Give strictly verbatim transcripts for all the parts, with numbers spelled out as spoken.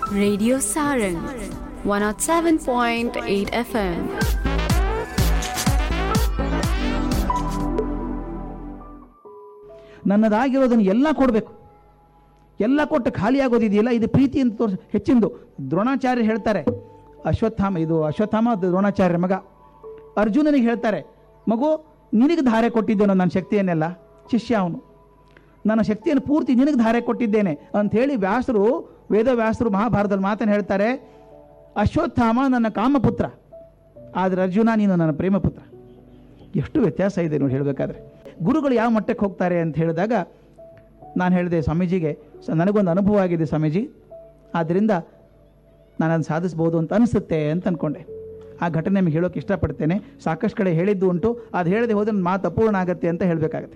Radio Sarang one oh seven point eight F M. ನನ್ನದಾಗಿರೋದನ್ನು ಎಲ್ಲ ಕೊಡಬೇಕು, ಎಲ್ಲ ಕೊಟ್ಟು ಖಾಲಿ ಆಗೋದಿದೆಯಲ್ಲ, ಇದು ಪ್ರೀತಿ ಅಂತ ತೋರಿಸ ಹೆಚ್ಚಿಂದು. ದ್ರೋಣಾಚಾರ್ಯ ಹೇಳ್ತಾರೆ, ಅಶ್ವತ್ಥಾಮ ಇದು ಅಶ್ವತ್ಥಾಮ ದ್ರೋಣಾಚಾರ್ಯ ಮಗ ಅರ್ಜುನನಿಗೆ ಹೇಳ್ತಾರೆ, ಮಗು ನಿನಗೆ ಧಾರೆ ಕೊಟ್ಟಿದ್ದೇನೋ ನನ್ನ ಶಕ್ತಿಯನ್ನೆಲ್ಲ. ಶಿಷ್ಯ ಅವನು, ನನ್ನ ಶಕ್ತಿಯನ್ನು ಪೂರ್ತಿ ನಿನಗೆ ಧಾರೆ ಕೊಟ್ಟಿದ್ದೇನೆ ಅಂಥೇಳಿ ವ್ಯಾಸರು, ವೇದವ್ಯಾಸರು ಮಹಾಭಾರತದಲ್ಲಿ ಮಾತನ್ನು ಹೇಳ್ತಾರೆ, ಅಶ್ವತ್ಥಾಮ ನನ್ನ ಕಾಮಪುತ್ರ, ಆದರೆ ಅರ್ಜುನ ನೀನು ನನ್ನ ಪ್ರೇಮಪುತ್ರ. ಎಷ್ಟು ವ್ಯತ್ಯಾಸ ಇದೆ ನೋಡಿ ಹೇಳಬೇಕಾದ್ರೆ. ಗುರುಗಳು ಯಾವ ಮಟ್ಟಕ್ಕೆ ಹೋಗ್ತಾರೆ ಅಂತ ಹೇಳಿದಾಗ ನಾನು ಹೇಳಿದೆ ಸ್ವಾಮೀಜಿಗೆ, ನನಗೊಂದು ಅನುಭವ ಆಗಿದೆ ಸ್ವಾಮೀಜಿ, ಆದ್ದರಿಂದ ನಾನು ಅದನ್ನು ಸಾಧಿಸ್ಬೋದು ಅಂತ ಅನಿಸುತ್ತೆ ಅಂತ ಅಂದ್ಕೊಂಡೆ. ಆ ಘಟನೆ ನಿಮಗೆ ಹೇಳೋಕೆ ಇಷ್ಟಪಡ್ತೇನೆ. ಸಾಕಷ್ಟು ಕಡೆ ಹೇಳಿದ್ದು ಉಂಟು, ಅದು ಹೇಳದೆ ಹೋದರೆ ನನ್ನ ಮಾತು ಅಪೂರ್ಣ ಆಗುತ್ತೆ ಅಂತ ಹೇಳಬೇಕಾಗತ್ತೆ.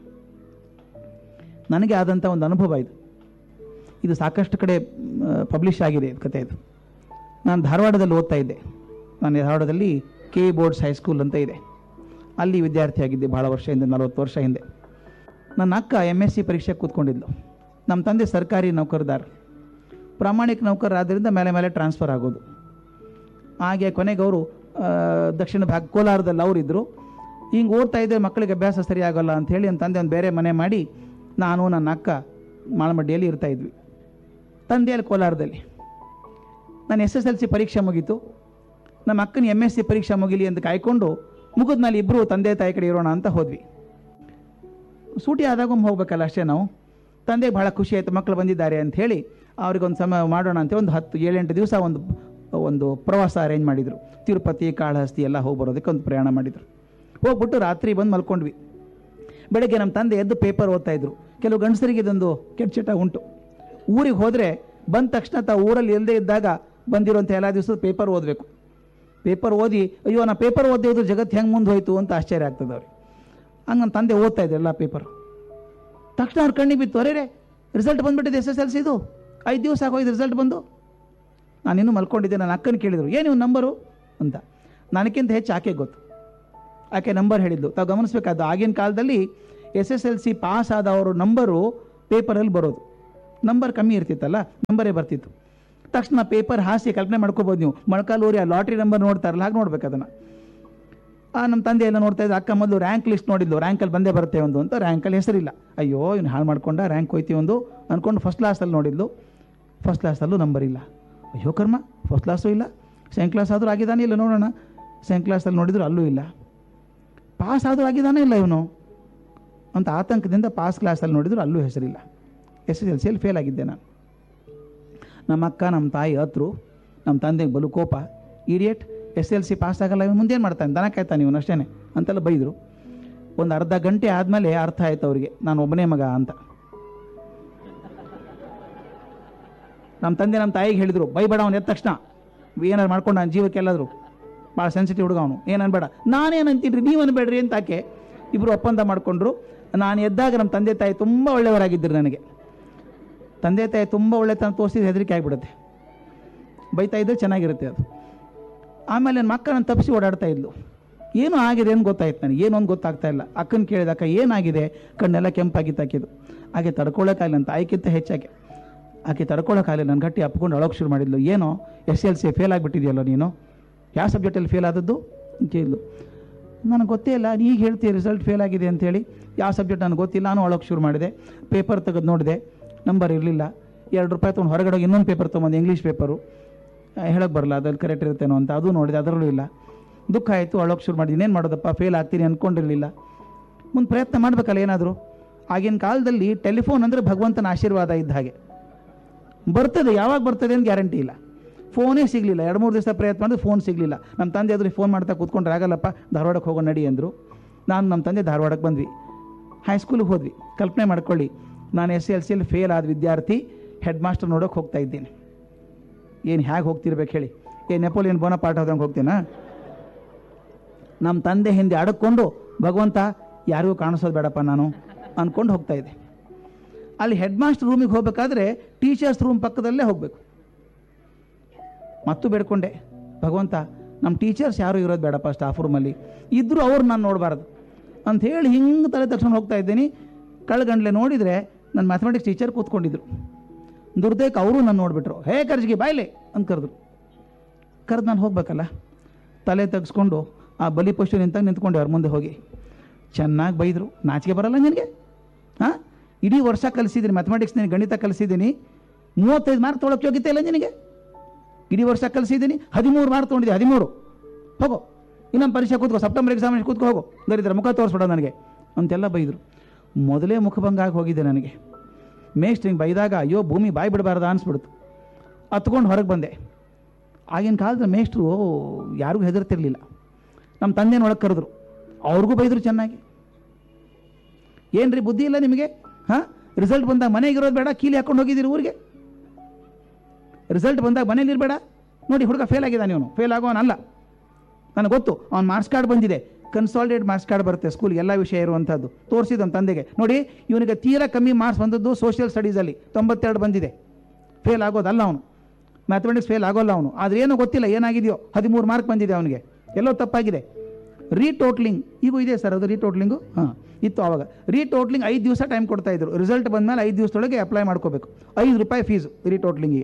ನನಗೆ ಆದಂಥ ಒಂದು ಅನುಭವ ಇದು. ಇದು ಸಾಕಷ್ಟು ಕಡೆ ಪಬ್ಲಿಷ್ ಆಗಿದೆ ಕತೆ. ಇದು ನಾನು ಧಾರವಾಡದಲ್ಲಿ ಓದ್ತಾ ಇದ್ದೆ. ನಾನು ಧಾರವಾಡದಲ್ಲಿ ಕೆ ಬೋರ್ಡ್ಸ್ ಹೈಸ್ಕೂಲ್ ಅಂತ ಇದೆ, ಅಲ್ಲಿ ವಿದ್ಯಾರ್ಥಿಯಾಗಿದ್ದೆ ಭಾಳ ವರ್ಷ ಹಿಂದೆ, ನಲವತ್ತು ವರ್ಷ ಹಿಂದೆ. ನನ್ನ ಅಕ್ಕ ಎಮ್ ಎಸ್ ಸಿ ಪರೀಕ್ಷೆಗೆ ಕೂತ್ಕೊಂಡಿದ್ಲು. ನಮ್ಮ ತಂದೆ ಸರ್ಕಾರಿ ನೌಕರದಾರ, ಪ್ರಾಮಾಣಿಕ ನೌಕರರಾದ್ದರಿಂದ ಮೇಲೆ ಮೇಲೆ ಟ್ರಾನ್ಸ್ಫರ್ ಆಗೋದು. ಹಾಗೆ ಕೊನೆಗೆ ಅವರು ದಕ್ಷಿಣ ಭಾಗ ಕೋಲಾರದಲ್ಲಿ ಅವರಿದ್ದರು. ಹಿಂಗೆ ಓದ್ತಾ ಇದ್ದರೆ ಮಕ್ಕಳಿಗೆ ಅಭ್ಯಾಸ ಸರಿಯಾಗಲ್ಲ ಅಂಥೇಳಿ ನನ್ನ ತಂದೆ ಒಂದು ಬೇರೆ ಮನೆ ಮಾಡಿ ನಾನು ನನ್ನ ಅಕ್ಕ ಮಾಳಮಡ್ಡಿಯಲ್ಲಿ ಇರ್ತಾಯಿದ್ವಿ. ತಂದೆಯಲ್ಲಿ ಕೋಲಾರದಲ್ಲಿ. ನಾನು ಎಸ್ ಎಸ್ ಎಲ್ ಸಿ ಪರೀಕ್ಷೆ ಮುಗೀತು. ನಮ್ಮ ಅಕ್ಕನ ಎಮ್ ಎಸ್ ಸಿ ಪರೀಕ್ಷೆ ಮುಗಿಲಿ ಅಂತ ಕಾಯ್ಕೊಂಡು ಮುಗಿದ ಮೇಲೆ ಇಬ್ಬರು ತಂದೆ ತಾಯಿ ಕಡೆ ಇರೋಣ ಅಂತ ಹೋದ್ವಿ. ಸೂಟಿ ಆದಾಗೊಮ್ಮೆ ಹೋಗ್ಬೇಕಲ್ಲ ಅಷ್ಟೇ ನಾವು. ತಂದೆಗೆ ಭಾಳ ಖುಷಿ ಆಯಿತು, ಮಕ್ಕಳು ಬಂದಿದ್ದಾರೆ ಅಂಥೇಳಿ ಅವ್ರಿಗೊಂದು ಸಮಯ ಮಾಡೋಣ ಅಂತ ಒಂದು ಹತ್ತು ಏಳೆಂಟು ದಿವಸ ಒಂದು ಒಂದು ಪ್ರವಾಸ ಅರೇಂಜ್ ಮಾಡಿದರು. ತಿರುಪತಿ, ಕಾಳಹಸ್ತಿ ಎಲ್ಲ ಹೋಗಿ ಬರೋದಕ್ಕೆ ಒಂದು ಪ್ರಯಾಣ ಮಾಡಿದರು. ಹೋಗ್ಬಿಟ್ಟು ರಾತ್ರಿ ಬಂದು ಮಲ್ಕೊಂಡ್ವಿ. ಬೆಳಗ್ಗೆ ನಮ್ಮ ತಂದೆ ಎದ್ದು ಪೇಪರ್ ಓದ್ತಾಯಿದ್ರು. ಕೆಲವು ಗಂಡಸರಿಗೆ ಇದೊಂದು ಕೆಟ್ಟ ಉಂಟು. ಊರಿಗೆ ಹೋದರೆ ಬಂದ ತಕ್ಷಣ ತಾವು ಊರಲ್ಲಿ ಇಲ್ಲದೇ ಇದ್ದಾಗ ಬಂದಿರೋಂಥ ಎಲ್ಲ ದಿವಸದ ಪೇಪರ್ ಓದಬೇಕು. ಪೇಪರ್ ಓದಿ ಅಯ್ಯೋ ನಾ ಪೇಪರ್ ಓದಿ ಹೋದ್ರೆ ಜಗತ್ತು ಹೆಂಗೆ ಮುಂದೆ ಹೋಯ್ತು ಅಂತ ಆಶ್ಚರ್ಯ ಆಗ್ತದೆ ಅವ್ರಿಗೆ. ಹಂಗೆ ನನ್ನ ತಂದೆ ಓದ್ತಾ ಇದ್ರು ಎಲ್ಲ ಪೇಪರ್. ತಕ್ಷಣ ಅವ್ರ ಕಣ್ಣಿಗೆ ಬಿತ್ತು, ಅರೇ ರಿಸಲ್ಟ್ ಬಂದುಬಿಟ್ಟಿದೆ ಎಸ್ ಎಸ್ ಎಲ್ ಸಿದು, ಐದು ದಿವಸ ಆಗೋಯ್ತು ರಿಸಲ್ಟ್ ಬಂದು. ನಾನಿನ್ನೂ ಮಲ್ಕೊಂಡಿದ್ದೆ. ನನ್ನ ಅಕ್ಕನ ಕೇಳಿದರು, ಏನು ಇವ್ನು ನಂಬರು ಅಂತ. ನನಗಿಂತ ಹೆಚ್ಚು ಆಕೆ ಗೊತ್ತು. ಆಕೆ ನಂಬರ್ ಹೇಳಿದ್ದು ತಾವು ಗಮನಿಸಬೇಕಾದ್ದು. ಆಗಿನ ಕಾಲದಲ್ಲಿ S S L C pass ಆದವರು ನಂಬರು ಪೇಪರಲ್ಲಿ ಬರೋದು. ನಂಬರ್ ಕಮ್ಮಿ ಇರ್ತಿತ್ತಲ್ಲ, ನಂಬರೇ ಬರ್ತಿತ್ತು. ತಕ್ಷಣ ಪೇಪರ್ ಹಾಸಿ ಕಲ್ಪನೆ ಮಾಡ್ಕೋಬೋದು ನೀವು. ಮೊಳಕಾಲೂರಿ ಆ ಲಾಟ್ರಿ ನಂಬರ್ ನೋಡ್ತಾರಲ್ಲ, ಹಾಗೆ ನೋಡ್ಬೇಕು ಅದನ್ನು. ಆ ನಮ್ಮ ತಂದೆ ಎಲ್ಲ ನೋಡ್ತಾ ಇದ್ದು. ಅಕ್ಕ ಮೊದಲು ರ್ಯಾಂಕ್ ಲಿಸ್ಟ್ ನೋಡಿದ್ಲು, ರ್ಯಾಂಕಲ್ಲಿ ಬಂದೇ ಬರುತ್ತೆ ಒಂದು ಅಂತ. ರ್ಯಾಂಕಲ್ಲಿ ಹೆಸರಿಲ್ಲ. ಅಯ್ಯೋ ಇವ್ನು ಹಾಳು ಮಾಡ್ಕೊಂಡ, ರ್ಯಾಂಕ್ ಹೋಯ್ತೀವಿ ಒಂದು ಅಂದ್ಕೊಂಡು ಫಸ್ಟ್ ಕ್ಲಾಸಲ್ಲಿ ನೋಡಿದ್ಲು. ಫಸ್ಟ್ ಕ್ಲಾಸಲ್ಲೂ ನಂಬರ್ ಇಲ್ಲ. ಅಯ್ಯೋ ಕರ್ಮ, ಫಸ್ಟ್ ಕ್ಲಾಸು ಇಲ್ಲ. ಸೆಕೆಂಡ್ ಕ್ಲಾಸ್ ಆದರೂ ಆಗಿದ್ದಾನೆ ಇಲ್ಲ ನೋಡೋಣ. ಸೆಕೆಂಡ್ ಕ್ಲಾಸಲ್ಲಿ ನೋಡಿದ್ರು ಅಲ್ಲೂ ಇಲ್ಲ. ಪಾಸ್ ಆದರೂ ಆಗಿದ್ದಾನೆ ಇಲ್ಲ ಇವನು ಅಂತ ಆತಂಕದಿಂದ ಪಾಸ್ ಕ್ಲಾಸಲ್ಲಿ ನೋಡಿದ್ರು ಅಲ್ಲೂ ಹೆಸರಿಲ್ಲ. ಎಸ್ ಎಸ್ ಎಲ್ ಸಿಯಲ್ಲಿ ಫೇಲ್ ಆಗಿದ್ದೆ ನಾನು. ನಮ್ಮ ಅಕ್ಕ ನಮ್ಮ ತಾಯಿ ಹತ್ರು. ನಮ್ಮ ತಂದೆಗೆ ಬಲು ಕೋಪ. Idiot, S L C pass ಆಗಲ್ಲ ಇವನು, ಮುಂದೇನು ಮಾಡ್ತಾನೆ, ದನ ಕಾಯ್ತಾನೆ ಇವನು ಅಷ್ಟೇ ಅಂತೆಲ್ಲ ಬೈದರು. ಒಂದು ಅರ್ಧ ಗಂಟೆ ಆದಮೇಲೆ ಅರ್ಥ ಆಯ್ತು ಅವರಿಗೆ ನಾನು ಒಬ್ಬನೇ ಮಗ ಅಂತ. ನಮ್ಮ ತಂದೆ ನಮ್ಮ ತಾಯಿಗೆ ಹೇಳಿದರು, ಬೈಬೇಡ ಅವನು ಎದ್ದ ತಕ್ಷಣ, ಏನಾರು ಮಾಡ್ಕೊಂಡು ನಾನು ಜೀವಕ್ಕೆ ಎಲ್ಲಾದರೂ, ಭಾಳ ಸೆನ್ಸಿಟಿವ್ ಹುಡುಗ ಅವನು, ಏನು ಅನ್ಬೇಡ. ನಾನೇನು ಅಂತೀನ್ರಿ ನೀವು ಅನ್ಬೇಡ್ರಿ ಅಂತ ಆಕೆ. ಇಬ್ಬರು ಒಪ್ಪಂದ ಮಾಡಿಕೊಂಡ್ರು. ನಾನು ಎದ್ದಾಗ ನಮ್ಮ ತಂದೆ ತಾಯಿ ತುಂಬ ಒಳ್ಳೆಯವರಾಗಿದ್ದರು ನನಗೆ. ತಂದೆ ತಾಯಿ ತುಂಬ ಒಳ್ಳೆತನ ತೋರಿಸಿದ ಹೆದರಿಕೆ ಆಗಿಬಿಡುತ್ತೆ. ಬೈತಾ ಇದ್ದರೆ ಚೆನ್ನಾಗಿರುತ್ತೆ ಅದು. ಆಮೇಲೆ ನನ್ನ ಮಕ್ಕ ನಾನು ತಪ್ಪಿಸಿ ಓಡಾಡ್ತಾ ಇದ್ಲು. ಏನೂ ಆಗಿದೆ ಏನು ಗೊತ್ತಾಯ್ತು ನನಗೆ, ಏನೋ ಒಂದು ಗೊತ್ತಾಗ್ತಾ ಇಲ್ಲ. ಅಕ್ಕನ ಕೇಳಿದ, ಅಕ್ಕ ಏನಾಗಿದೆ? ಕಣ್ಣೆಲ್ಲ ಕೆಂಪಾಗಿತ್ತು ಆಕಿದು. ಹಾಗೆ ತಡ್ಕೊಳ್ಳೋಕ್ಕಾಗಲಿ ಅಂತ ಆಯ್ಕಿಂತ ಹೆಚ್ಚಾಗಿ ಆಕೆ ತಡ್ಕೊಳ್ಳೋಕ್ಕಾಗಲಿ. ನನ್ನ ಗಟ್ಟಿ ಅಪ್ಕೊಂಡು ಅಳೋಕೆ ಶುರು ಮಾಡಿದ್ಲು. ಏನೋ ಎಸ್ ಎಲ್ ಸಿ ಫೇಲ್ ಆಗಿಬಿಟ್ಟಿದೆಯಲ್ಲ ನೀನು, ಯಾವ ಸಬ್ಜೆಕ್ಟಲ್ಲಿ ಫೇಲ್ ಆದದ್ದು ಅಂತ ಕೇಳಿದ್ಲು. ನನಗೆ ಗೊತ್ತೇ ಇಲ್ಲ, ನೀಗ ಹೇಳ್ತೀಯ ರಿಸಲ್ಟ್ ಫೇಲ್ ಆಗಿದೆ ಅಂಥೇಳಿ. ಯಾವ ಸಬ್ಜೆಕ್ಟ್ ನನಗೆ ಗೊತ್ತಿಲ್ಲ. ನಾನು ಅಳೋಕೆ ಶುರು ಮಾಡಿದೆ. ಪೇಪರ್ ತೆಗೆದು ನೋಡಿದೆ, ನಂಬರ್ ಇರಲಿಲ್ಲ. ಎರಡು ರೂಪಾಯಿ ತೊಗೊಂಡು ಹೊರಗಡೆ ಹೋಗಿ ಇನ್ನೊಂದು ಪೇಪರ್ ತೊಗೊಂಡು, ಇಂಗ್ಲೀಷ್ ಪೇಪರು, ಹೇಳೋಕ್ಕೆ ಬರಲ್ಲ ಅದ್ರಲ್ಲಿ ಕರೆಕ್ಟ್ ಇರುತ್ತೇನೋ ಅಂತ ಅದು ನೋಡಿದೆ, ಅದರಲ್ಲೂ ಇಲ್ಲ. ದುಃಖ ಆಯಿತು, ಅಳೋಕೆ ಶುರು ಮಾಡಿದೆ. ಇನ್ನೇನು ಮಾಡೋದಪ್ಪ, ಫೇಲ್ ಆಗ್ತೀನಿ ಅಂದ್ಕೊಂಡಿರಲಿಲ್ಲ. ಮುಂದೆ ಪ್ರಯತ್ನ ಮಾಡಬೇಕಲ್ಲ ಏನಾದರೂ. ಆಗಿನ ಕಾಲದಲ್ಲಿ ಟೆಲಿಫೋನ್ ಅಂದರೆ ಭಗವಂತನ ಆಶೀರ್ವಾದ ಇದ್ದ ಹಾಗೆ. ಬರ್ತದೆ, ಯಾವಾಗ ಬರ್ತದೆ ಅಂತ ಗ್ಯಾರಂಟಿ ಇಲ್ಲ. ಫೋನೇ ಸಿಗಲಿಲ್ಲ. ಎರಡು ಮೂರು ದಿವಸ ಪ್ರಯತ್ನ ಮಾಡಿದ್ರೆ ಫೋನ್ ಸಿಗಲಿಲ್ಲ. ನಮ್ಮ ತಂದೆ ಆದರೂ ಫೋನ್ ಮಾಡ್ತಾ ಕೂತ್ಕೊಂಡ್ರೆ ಆಗಲ್ಲಪ್ಪ, ಧಾರವಾಡಕ್ಕೆ ಹೋಗೋ ನಡಿ ಅಂದರು. ನಾನು ನಮ್ಮ ತಂದೆ ಧಾರವಾಡಕ್ಕೆ ಬಂದ್ವಿ. ಹೈಸ್ಕೂಲಿಗೆ ಹೋದ್ವಿ. ಕಲ್ಪನೆ ಮಾಡ್ಕೊಳ್ಳಿ, ನಾನು ಎಸ್ ಎಲ್ ಸಿಯಲ್ಲಿ ಫೇಲ್ ಆದ ವಿದ್ಯಾರ್ಥಿ ಹೆಡ್ ಮಾಸ್ಟರ್ ನೋಡೋಕೆ ಹೋಗ್ತಾ ಇದ್ದೀನಿ. ಏನು ಹೇಗೆ ಹೋಗ್ತಿರ್ಬೇಕು ಹೇಳಿ? ಏನು ನೆಪೋಲಿಯನ್ ಬೋನಪಾರ್ಟ್ ಹೋದಂಗೆ ಹೋಗ್ತೀನಾ? ನಮ್ಮ ತಂದೆ ಹಿಂದೆ ಅಡಕ್ಕೊಂಡು ಭಗವಂತ ಯಾರಿಗೂ ಕಾಣಿಸೋದು ಬೇಡಪ್ಪ ನಾನು ಅಂದ್ಕೊಂಡು ಹೋಗ್ತಾ ಇದ್ದೆ. ಅಲ್ಲಿ ಹೆಡ್ ಮಾಸ್ಟರ್ ರೂಮಿಗೆ ಹೋಗಬೇಕಾದ್ರೆ ಟೀಚರ್ಸ್ ರೂಮ್ ಪಕ್ಕದಲ್ಲೇ ಹೋಗಬೇಕು. ಮತ್ತು ಬೇಡ್ಕೊಂಡೆ, ಭಗವಂತ ನಮ್ಮ ಟೀಚರ್ಸ್ ಯಾರೂ ಇರೋದು ಬೇಡಪ್ಪ ಸ್ಟಾಫ್ ರೂಮಲ್ಲಿ, ಇದ್ದರೂ ಅವ್ರು ನಾನು ನೋಡಬಾರ್ದು ಅಂಥೇಳಿ ಹಿಂಗೆ ತಲೆ ತಕ್ಷಣ ಹೋಗ್ತಾ ಇದ್ದೀನಿ. ಕಳ್ಗಂಡ್ಲೆ ನೋಡಿದರೆ ನನ್ನ ಮ್ಯಾಥಮೆಟಿಕ್ಸ್ ಟೀಚರ್ ಕೂತ್ಕೊಂಡಿದ್ರು. ದುರ್ದೇಕ್ ಅವರು ನಾನು ನೋಡಿಬಿಟ್ರು. ಹೇ ಕರ್ಜಿಗೆ ಬಾಯ್ಲೆ ಅಂತ ಕರೆದ್ರು. ಕರೆದು ನಾನು ಹೋಗ್ಬೇಕಲ್ಲ, ತಲೆ ತೆಗೆಸ್ಕೊಂಡು ಆ ಬಲಿಪಶು ನಿಂತಾಗ ನಿಂತ್ಕೊಂಡೆ ಅವ್ರ ಮುಂದೆ ಹೋಗಿ. ಚೆನ್ನಾಗಿ ಬೈದರು. ನಾಚಿಕೆ ಬರಲ್ಲ ನಿನಗೆ? ಹಾಂ, ಇಡೀ ವರ್ಷ ಕಲಿಸಿದ್ದೀನಿ ಮ್ಯಾಥಮೆಟಿಕ್ಸ್, ನೀನು ಗಣಿತ ಕಲಿಸಿದ್ದೀನಿ, ಮೂವತ್ತೈದು ಮಾರ್ಕ್ ತೊಗೊಳಕ್ಕೆ ಯೋಗ್ಯತೆ ಇಲ್ಲ ನಿನಗೆ. ಇಡೀ ವರ್ಷ ಕಲಿಸಿದ್ದೀನಿ, ಹದಿಮೂರು ಮಾರ್ಕ್ ತೊಗೊಂಡಿದ್ದೆ, ಹದಿಮೂರು ಹೋಗೋ, ಇನ್ನೊಂದು ಪರೀಕ್ಷೆ ಕೂತ್ಕೋ, ಸೆಪ್ಟೆಂಬರ್ ಎಕ್ಸಾಮಿನೇಷನ್ ಕೂತ್ಕೋ, ಹೋಗೋ, ದರಿದ್ರ ಮುಖ ತೋರಿಸ್ಬಿಡೋ ನನಗೆ ಅಂತೆಲ್ಲ ಬೈದರು. ಮೊದಲೇ ಮುಖಭಂಗ ಆಗಿ ಹೋಗಿದೆ ನನಗೆ. ಮೇಷ್ಟ್ರು ಹಿಂಗೆ ಬೈದಾಗ ಅಯ್ಯೋ ಭೂಮಿ ಬಾಯಿ ಬಿಡಬಾರ್ದ ಅನಿಸ್ಬಿಡ್ತು. ಹತ್ಕೊಂಡು ಹೊರಗೆ ಬಂದೆ. ಆಗಿನ ಕಾಲದ ಮೇಷ್ಟ್ರು ಯಾರಿಗೂ ಹೆದರ್ತಿರ್ಲಿಲ್ಲ. ನಮ್ಮ ತಂದೆನ ಒಳಗೆ ಕರೆದ್ರು, ಅವ್ರಿಗೂ ಬೈದರು ಚೆನ್ನಾಗಿ. ಏನು ರೀ ಬುದ್ಧಿ ಇಲ್ಲ ನಿಮಗೆ? ಹಾಂ, ರಿಸಲ್ಟ್ ಬಂದಾಗ ಮನೆಗಿರೋದು ಬೇಡ, ಕೀಲಿ ಹಾಕೊಂಡು ಹೋಗಿದ್ದೀರಿ ಊರಿಗೆ. ರಿಸಲ್ಟ್ ಬಂದಾಗ ಮನೇಲಿ ಇರಬೇಡ. ನೋಡಿ ಹುಡುಗ ಫೇಲ್ ಆಗಿದ್ದಾನೆ, ಇವನು ಫೇಲ್ ಆಗೋನಲ್ಲ, ನನಗೆ ಗೊತ್ತು. ಅವ್ನು ಮಾರ್ಕ್ಸ್ ಕಾರ್ಡ್ ಬಂದಿದೆ, ಕನ್ಸಾಲಿಡೇಟ್ ಮಾರ್ಕ್ಸ್ ಕಾರ್ಡ್ ಬರುತ್ತೆ ಸ್ಕೂಲ್ಗೆ, ಎಲ್ಲ ವಿಷಯ ಇರುವಂಥದ್ದು. ತೋರಿಸಿದ್ದು ನಮ್ಮ ತಂದೆಗೆ, ನೋಡಿ ಇವನಿಗೆ ತೀರಾ ಕಮ್ಮಿ ಮಾರ್ಕ್ಸ್ ಬಂದದ್ದು ಸೋಷಿಯಲ್ ಸ್ಟಡೀಸಲ್ಲಿ, ತೊಂಬತ್ತೆರಡು ಬಂದಿದೆ. ಫೇಲ್ ಆಗೋದಲ್ಲ ಅವನು, ಮ್ಯಾಥಮೆಟಿಕ್ಸ್ ಫೇಲ್ ಆಗೋಲ್ಲ ಅವನು. ಆದರೆ ಏನೋ ಗೊತ್ತಿಲ್ಲ ಏನಾಗಿದೆಯೋ, ಹದಿಮೂರು ಮಾರ್ಕ್ ಬಂದಿದೆ ಅವನಿಗೆ, ಎಲ್ಲೋ ತಪ್ಪಾಗಿದೆ. ರೀಟೋಟ್ಲಿಂಗ್ ಈಗೂ ಇದೆ ಸರ್, ಅದು ರೀಟೋಟ್ಲಿಂಗು ಹಾಂ ಇತ್ತು ಆವಾಗ. ರೀಟೋಟ್ಲಿಂಗ್ ಐದು ದಿವಸ ಟೈಮ್ ಕೊಡ್ತಾ ಇದ್ರು. ರಿಸಲ್ಟ್ ಬಂದಮೇಲೆ ಐದು ದಿವಸದೊಳಗೆ ಅಪ್ಲೈ ಮಾಡ್ಕೋಬೇಕು. ಐದು ರೂಪಾಯಿ ಫೀಸು ರೀಟೋಟ್ಲಿಂಗಿಗೆ.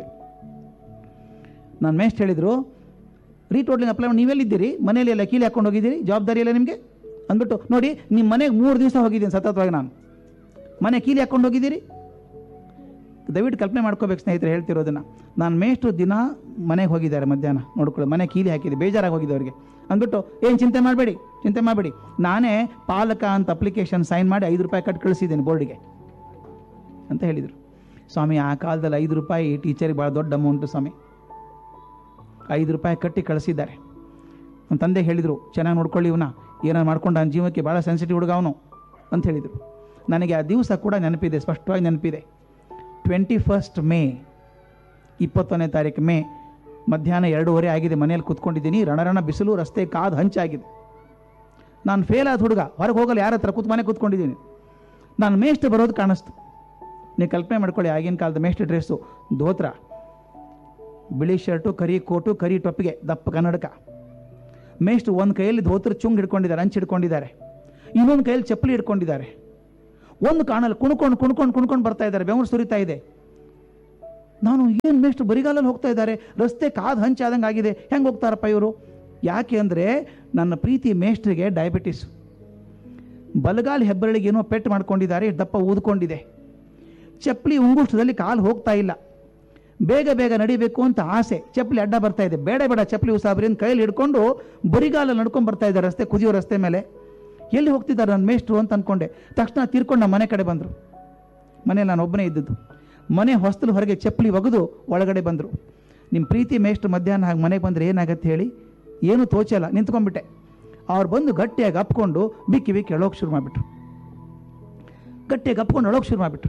ನಾನು ಮೇಸ್ಟ್ ಹೇಳಿದರು, ರೀಟೋಟ್ಲಿಂಗ್ ಅಪ್ಲೈ ಮಾಡಿ ನೀವೆಲ್ಲಿದ್ದೀರಿ, ಮನೇಲಿ ಎಲ್ಲ ಕೀಲಿ ಹಾಕೊಂಡು ಹೋಗಿದ್ದೀರಿ, ಜವಾಬ್ದಾರಿ ಎಲ್ಲ ನಿಮಗೆ ಅಂದ್ಬಿಟ್ಟು. ನೋಡಿ ನಿಮ್ಮ ಮನೆಗೆ ಮೂರು ದಿವಸ ಹೋಗಿದ್ದೀನಿ ಸತತವಾಗಿ ನಾನು, ಮನೆ ಕೀಲಿ ಹಾಕ್ಕೊಂಡು ಹೋಗಿದ್ದೀರಿ. ದಯವಿಟ್ಟು ಕಲ್ಪನೆ ಮಾಡ್ಕೋಬೇಕು ಸ್ನೇಹಿತರೆ ಹೇಳ್ತಿರೋದನ್ನು. ನಾನು ಮೇಷ್ಟ್ರು ದಿನ ಮನೆಗೆ ಹೋಗಿದ್ದಾರೆ, ಮಧ್ಯಾಹ್ನ ನೋಡ್ಕೊಳ್ಳಿ, ಮನೆ ಕೀಲಿ ಹಾಕಿದೆ, ಬೇಜಾರಾಗಿ ಹೋಗಿದೆ ಅವರಿಗೆ ಅಂದ್ಬಿಟ್ಟು. ಏನು ಚಿಂತೆ ಮಾಡಬೇಡಿ, ಚಿಂತೆ ಮಾಡಬೇಡಿ, ನಾನೇ ಪಾಲಕ ಅಂತ ಅಪ್ಲಿಕೇಶನ್ ಸೈನ್ ಮಾಡಿ ಐದು ರೂಪಾಯಿ ಕಟ್ಟಿ ಕಳಿಸಿದ್ದೀನಿ ಬೋರ್ಡಿಗೆ ಅಂತ ಹೇಳಿದರು. ಸ್ವಾಮಿ ಆ ಕಾಲದಲ್ಲಿ ಐದು ರೂಪಾಯಿ ಟೀಚರಿಗೆ ಭಾಳ ದೊಡ್ಡ ಅಮೌಂಟು ಸ್ವಾಮಿ. ಐದು ರೂಪಾಯಿ ಕಟ್ಟಿ ಕಳಿಸಿದ್ದಾರೆ. ನಮ್ಮ ತಂದೆ ಹೇಳಿದರು, ಚೆನ್ನಾಗಿ ನೋಡ್ಕೊಳ್ಳಿ ಇವನ್ನ, ಏನಾರು ಮಾಡ್ಕೊಂಡು ನನ್ನ ಜೀವಕ್ಕೆ ಭಾಳ ಸೆನ್ಸಿಟಿವ್ ಹುಡುಗ ಅವನು ಅಂತ ಹೇಳಿದರು. ನನಗೆ ಆ ದಿವಸ ಕೂಡ ನೆನಪಿದೆ, ಸ್ಪಷ್ಟವಾಗಿ ನೆನಪಿದೆ. ಟ್ವೆಂಟಿ ಫಸ್ಟ್ ಮೇ, ಇಪ್ಪತ್ತೊಂದನೇ ತಾರೀಕು ಮೇ ಮಧ್ಯಾಹ್ನ ಎರಡೂವರೆ ಆಗಿದೆ. ಮನೇಲಿ ಕೂತ್ಕೊಂಡಿದ್ದೀನಿ, ರಣರಣ ಬಿಸಿಲು, ರಸ್ತೆ ಕಾದು ಹಂಚಾಗಿದೆ. ನಾನು ಫೇಲ್ ಆದ ಹುಡುಗ, ಹೊರಗೆ ಹೋಗಲ್ಲ, ಯಾರ ಹತ್ರ ಕೂತ್ ಮನೆ ಕೂತ್ಕೊಂಡಿದ್ದೀನಿ. ನಾನು ಮೇಷ್ಟ್ರು ಬರೋದು ಕಾಣಿಸ್ತು. ನೀವು ಕಲ್ಪನೆ ಮಾಡ್ಕೊಳ್ಳಿ, ಆಗಿನ ಕಾಲದ ಮೇಷ್ಟ್ರು ಡ್ರೆಸ್ಸು, ಧೋತ್ರ, ಬಿಳಿ ಶರ್ಟು, ಕರಿ ಕೋಟು, ಕರಿ ಟೊಪ್ಪಿಗೆ, ದಪ್ಪ ಕನ್ನಡಕ. ಮೇಷ್ಟ್ರು ಒಂದು ಕೈಯಲ್ಲಿ ಧೋತ್ರ ಚುಂಗ್ ಹಿಡ್ಕೊಂಡಿದ್ದಾರೆ, ಅಂಚು ಹಿಡ್ಕೊಂಡಿದ್ದಾರೆ, ಇನ್ನೊಂದು ಕೈಯಲ್ಲಿ ಚಪ್ಪಲಿ ಹಿಡ್ಕೊಂಡಿದ್ದಾರೆ. ಒಂದು ಕಾಣಲ್ಲಿ ಕುಣ್ಕೊಂಡು ಕುಣ್ಕೊಂಡು ಕುಣ್ಕೊಂಡು ಬರ್ತಾ ಇದ್ದಾರೆ, ಬೆವರು ಸುರಿತಾ ಇದೆ. ನಾನು ಏನು ಮೇಷ್ಟ್ರು ಬರಿಗಾಲಲ್ಲಿ ಹೋಗ್ತಾ ಇದ್ದಾರೆ, ರಸ್ತೆ ಕಾದು ಹಂಚಾದಂಗೆ ಆಗಿದೆ, ಹೆಂಗೆ ಹೋಗ್ತಾರಪ್ಪ ಇವರು? ಯಾಕೆ ಅಂದರೆ ನನ್ನ ಪ್ರೀತಿ ಮೇಷ್ಟ್ರಿಗೆ ಡಯಾಬಿಟಿಸು, ಬಲಗಾಲ ಹೆಬ್ಬರಳಿಗೆ ಏನೋ ಪೆಟ್ಟು ಮಾಡ್ಕೊಂಡಿದ್ದಾರೆ, ದಪ್ಪ ಊದ್ಕೊಂಡಿದೆ, ಚಪ್ಪಲಿ ಉಂಗುಷ್ಟದಲ್ಲಿ ಕಾಲು ಹೋಗ್ತಾ ಇಲ್ಲ, ಬೇಗ ಬೇಗ ನಡಿಬೇಕು ಅಂತ ಆಸೆ, ಚಪ್ಪಲಿ ಅಡ್ಡ ಬರ್ತಾ ಇದೆ, ಬೇಡ ಬೇಡ ಚಪ್ಪಲಿ ಉಸಾಬ್ರಿ ಅಂತ ಕೈಯಲ್ಲಿ ಹಿಡ್ಕೊಂಡು ಬರಿಗಾಲಲ್ಲಿ ನಡ್ಕೊಂಡು ಬರ್ತಾ ಇದ್ದಾರೆ ರಸ್ತೆ, ಕುದಿಯೋ ರಸ್ತೆ ಮೇಲೆ. ಎಲ್ಲಿ ಹೋಗ್ತಿದ್ದಾರೆ ನನ್ನ ಮೇಷ್ಟ್ರು ಅಂತ ಅಂದ್ಕೊಂಡೆ. ತಕ್ಷಣ ತೀರ್ಕೊಂಡು ನಮ್ಮ ಮನೆ ಕಡೆ ಬಂದರು. ಮನೇಲಿ ನಾನು ಒಬ್ಬನೇ ಇದ್ದದ್ದು. ಮನೆ ಹೊಸ್ತಲು ಹೊರಗೆ ಚಪ್ಪಲಿ ಒಗೆದು ಒಳಗಡೆ ಬಂದರು. ನಿಮ್ಮ ಪ್ರೀತಿ ಮೇಷ್ಟ್ರು ಮಧ್ಯಾಹ್ನ ಹಾಗೆ ಮನೆಗೆ ಬಂದರೆ ಏನಾಗತ್ತೆ ಹೇಳಿ? ಏನು ತೋಚಲ್ಲ, ನಿಂತ್ಕೊಂಡ್ಬಿಟ್ಟೆ. ಅವ್ರು ಬಂದು ಗಟ್ಟಿಯಾಗಿ ಅಪ್ಕೊಂಡು ಬಿಕ್ಕಿ ಬಿಕ್ಕಿ ಎಳೋಕೆ ಶುರು ಮಾಡಿಬಿಟ್ರು. ಗಟ್ಟಿಯಾಗಿ ಅಪ್ಕೊಂಡು ಎಳೋಕೆ ಶುರು ಮಾಡಿಬಿಟ್ರು.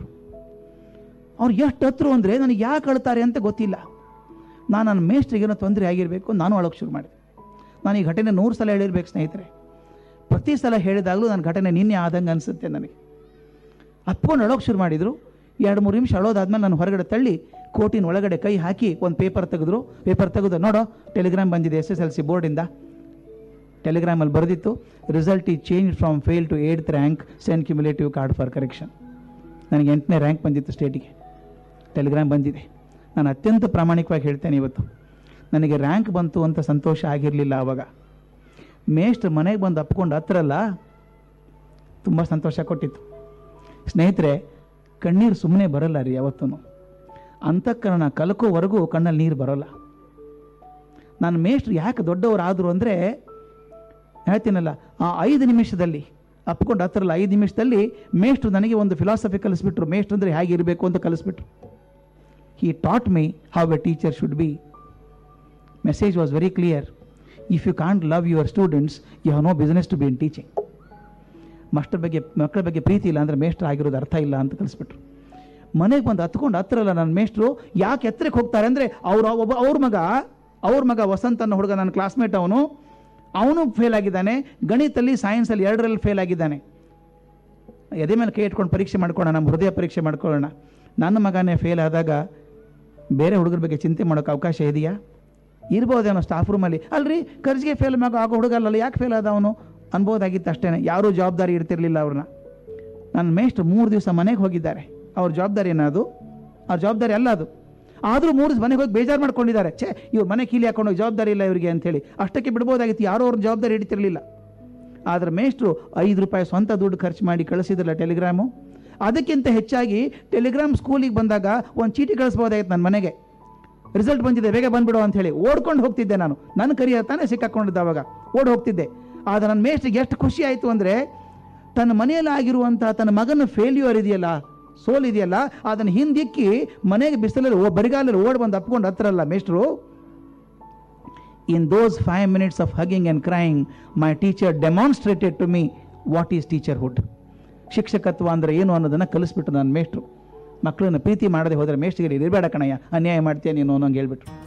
ಅವ್ರು ಎಷ್ಟು ಹತ್ರು ಅಂದರೆ ನನಗೆ ಯಾಕೆ ಅಳ್ತಾರೆ ಅಂತ ಗೊತ್ತಿಲ್ಲ. ನಾನು ನನ್ನ ಮೇಷ್ಟ್ರಿಗೇನೋ ತೊಂದರೆ ಆಗಿರಬೇಕು, ನಾನು ಅಳೋಕೆ ಶುರು ಮಾಡಿದೆ. ನಾನು ಈ ಘಟನೆ ನೂರು ಸಲ ಹೇಳಿರ್ಬೇಕು ಸ್ನೇಹಿತರೆ. ಪ್ರತಿ ಸಲ ಹೇಳಿದಾಗಲೂ ನನ್ನ ಘಟನೆ ನಿನ್ನೆ ಆದಂಗೆ ಅನಿಸುತ್ತೆ ನನಗೆ. ಅಪ್ಕೊಂಡು ಅಳೋಕೆ ಶುರು ಮಾಡಿದರು. ಎರಡು ಮೂರು ನಿಮಿಷ ಅಳೋದಾದ್ಮೇಲೆ ನಾನು ಹೊರಗಡೆ ತಳ್ಳಿ ಕೋಟಿನ ಒಳಗಡೆ ಕೈ ಹಾಕಿ ಒಂದು ಪೇಪರ್ ತೆಗೆದ್ರು. ಪೇಪರ್ ತೆಗೆದು ನೋಡೋ ಟೆಲಿಗ್ರಾಮ್ ಬಂದಿದೆ S S L C ಬೋರ್ಡಿಂದ. ಟೆಲಿಗ್ರಾಮಲ್ಲಿ ಬರೆದಿತ್ತು, result ಈ change from fail to eighth rank, send cumulative card for correction. ನನಗೆ ಎಂಟನೇ ರ್ಯಾಂಕ್ ಬಂದಿತ್ತು ಸ್ಟೇಟಿಗೆ, ಟೆಲಿಗ್ರಾಮ್ ಬಂದಿದೆ. ನಾನು ಅತ್ಯಂತ ಪ್ರಾಮಾಣಿಕವಾಗಿ ಹೇಳ್ತೇನೆ, ಇವತ್ತು ನನಗೆ ರ್ಯಾಂಕ್ ಬಂತು ಅಂತ ಸಂತೋಷ ಆಗಿರಲಿಲ್ಲ. ಆವಾಗ ಮೇಷ್ಟ್ರು ಮನೆಗೆ ಬಂದು ಅಪ್ಕೊಂಡು ಹತ್ರಲ್ಲ, ತುಂಬ ಸಂತೋಷ ಕೊಟ್ಟಿತ್ತು. ಸ್ನೇಹಿತರೆ, ಕಣ್ಣೀರು ಸುಮ್ಮನೆ ಬರಲ್ಲ ರೀ ಯಾವತ್ತೂ. ಅಂತಃಕರಣ ಕಲಕೋವರೆಗೂ ಕಣ್ಣಲ್ಲಿ ನೀರು ಬರೋಲ್ಲ. ನಾನು ಮೇಷ್ಟ್ರು ಯಾಕೆ ದೊಡ್ಡವರಾದರು ಅಂದರೆ ಹೇಳ್ತೀನಲ್ಲ, ಆ ಐದು ನಿಮಿಷದಲ್ಲಿ ಅಪ್ಕೊಂಡು ಹತ್ರಲ್ಲ, ಐದು ನಿಮಿಷದಲ್ಲಿ ಮೇಷ್ಟ್ರು ನನಗೆ ಒಂದು ಫಿಲಾಸಫಿ ಕಲಿಸ್ಬಿಟ್ರು. ಮೇಷ್ಟ್ರು ಅಂದರೆ ಹೇಗೆ ಇರಬೇಕು ಅಂತ ಕಲಿಸ್ಬಿಟ್ರು. ಹಿ taught me how A teacher should be. Message was very clear. If you can't love your students, you have no business to B in teaching. ಮಕ್ಕಳ ಬಗ್ಗೆ ಮಕ್ಕಳ ಬಗ್ಗೆ ಪ್ರೀತಿ ಇಲ್ಲ ಅಂದರೆ ಮೇಷ್ಟ್ರು ಆಗಿರೋದು ಅರ್ಥ ಇಲ್ಲ ಅಂತ ಕಲಿಸ್ಬಿಟ್ರು. ಮನೆಗೆ ಬಂದು ಹತ್ಕೊಂಡು ಹತ್ರಲ್ಲ ನನ್ನ ಮೇಷ್ಟ್ರು. ಯಾಕೆ ಎತ್ತರಕ್ಕೆ ಹೋಗ್ತಾರೆ ಅಂದರೆ ಅವರು ಒಬ್ಬ ಅವ್ರ ಮಗ ಅವ್ರ ಮಗ ವಸಂತ ಅನ್ನೋ ಹುಡುಗ, ನನ್ನ ಕ್ಲಾಸ್ಮೇಟ್, ಅವನು ಅವನು ಫೇಲ್ ಆಗಿದ್ದಾನೆ ಗಣಿತಲ್ಲಿ, ಸೈನ್ಸಲ್ಲಿ ಎರಡರಲ್ಲಿ ಫೇಲ್ ಆಗಿದ್ದಾನೆ. ಎದೆ ಮೇಲೆ ಕೈ ಇಟ್ಕೊಂಡು ಪರೀಕ್ಷೆ ಮಾಡ್ಕೊಳ್ಳೋಣ, ನಮ್ಮ ಹೃದಯ ಪರೀಕ್ಷೆ ಮಾಡ್ಕೊಳ್ಳೋಣ. ನನ್ನ ಮಗನೇ ಫೇಲ್ ಆದಾಗ ಬೇರೆ ಹುಡುಗರ ಬಗ್ಗೆ ಚಿಂತೆ ಮಾಡೋಕ್ಕೆ ಅವಕಾಶ ಇದೆಯಾ? ಇರ್ಬೋದೇನೋ ಸ್ಟಾಫ್ ರೂಮಲ್ಲಿ, ಅಲ್ರಿ ಖರ್ಚಿಗೆ ಫೇಲ್ ಮಗ ಆಗೋ ಹುಡುಗ ಅಲ್ಲಲ್ಲ, ಯಾಕೆ ಫೇಲ್ ಆದ ಅವನು ಅನ್ಬೋದಾಗಿತ್ತು ಅಷ್ಟೇ. ಯಾರೂ ಜವಾಬ್ದಾರಿ ಇರ್ತಿರ್ಲಿಲ್ಲ ಅವ್ರನ್ನ. ನನ್ನ ಮೇಷ್ಟ್ರು ಮೂರು ದಿವಸ ಮನೆಗೆ ಹೋಗಿದ್ದಾರೆ. ಅವ್ರ ಜವಾಬ್ದಾರಿ ಏನದು? ಅವ್ರ ಜವಾಬ್ದಾರಿ ಅಲ್ಲ ಅದು. ಆದರೂ ಮೂರು ಮನೆಗೆ ಹೋಗಿ ಬೇಜಾರು ಮಾಡ್ಕೊಂಡಿದ್ದಾರೆ, ಛೇ ಇವ್ರು ಮನೆ ಕೀಲಿ ಹಾಕೊಂಡು ಜವಾಬ್ದಾರಿ ಇಲ್ಲ ಇವರಿಗೆ ಅಂತೇಳಿ. ಅಷ್ಟಕ್ಕೆ ಬಿಡ್ಬೋದಾಗಿತ್ತು, ಯಾರೋ ಅವ್ರ ಜವಾಬ್ದಾರಿ ಹಿಡಿತಿರಲಿಲ್ಲ. ಆದರೆ ಮೇಷ್ಟ್ರು ಐದು ರೂಪಾಯಿ ಸ್ವಂತ ದುಡ್ಡು ಖರ್ಚು ಮಾಡಿ ಕಳಿಸಿದ್ರಲ್ಲ ಟೆಲಿಗ್ರಾಮು, ಅದಕ್ಕಿಂತ ಹೆಚ್ಚಾಗಿ ಟೆಲಿಗ್ರಾಮ್ ಸ್ಕೂಲಿಗೆ ಬಂದಾಗ ಒಂದು ಚೀಟಿ ಕಳಿಸ್ಬೋದಾಗಿತ್ತು ನನ್ನ ಮನೆಗೆ, ರಿಸಲ್ಟ್ ಬಂದಿದೆ ಬೇಗ ಬಂದ್ಬಿಡು ಅಂತ ಹೇಳಿ ಓಡ್ಕೊಂಡು ಹೋಗ್ತಿದ್ದೆ ನಾನು. ನನ್ನ ಕರಿಯರ್ ತಾನೇ ಸಿಕ್ಕಾಕೊಂಡಿದ್ದೆ ಅವಾಗ, ಓಡ್ ಹೋಗ್ತಿದ್ದೆ. ಆದರೆ ನನ್ನ ಮೇಷ್ಟ್ರಿಗೆ ಎಷ್ಟು ಖುಷಿ ಆಯಿತು ಅಂದರೆ, ತನ್ನ ಮನೆಯಲ್ಲಿ ಆಗಿರುವಂಥ ತನ್ನ ಮಗನ ಫೇಲ್ಯೂರ್ ಇದೆಯಲ್ಲ, ಸೋಲ್ ಇದೆಯಲ್ಲ, ಅದನ್ನು ಹಿಂದಿಕ್ಕಿ ಮನೆಗೆ ಬಿಸಿಲಲ್ಲಿ ಓ ಬರಿಗಾಲಲ್ಲಿ ಓಡ್ ಬಂದು ಅಪ್ಕೊಂಡು ಹತ್ರಲ್ಲ ಮೇಷ್ಟ್ರು. ಇನ್ ದೋಸ್ five minutes of ಹಗಿಂಗ್ and crying my teacher demonstrated to me what is ಟೀಚರ್ಹುಡ್. ಶಿಕ್ಷಕತ್ವ ಅಂದರೆ ಏನು ಅನ್ನೋದನ್ನು ಕಲಿಸ್ಬಿಟ್ರು ನನ್ನ ಮೇಷ್ಟ್ರು. ಮಕ್ಕಳನ್ನು ಪ್ರೀತಿ ಮಾಡದೆ ಹೋದರೆ ಮೇಷ್ಟ್ರಿಗೆ ಇರಬೇಡ ಕಣಯ್ಯ, ಅನ್ಯಾಯ ಮಾಡ್ತೀಯ ನೀನು ಅನ್ನೋಂಗೆ ಹೇಳ್ಬಿಟ್ರು.